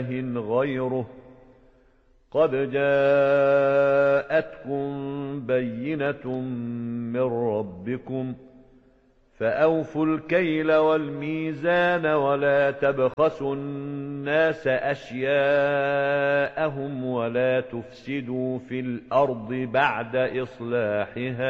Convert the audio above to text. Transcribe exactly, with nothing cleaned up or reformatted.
غيره قد جاءتكم بينة من ربكم فأوفوا الكيل والميزان ولا تبخسوا الناس أشياءهم ولا تفسدوا في الأرض بعد إصلاحها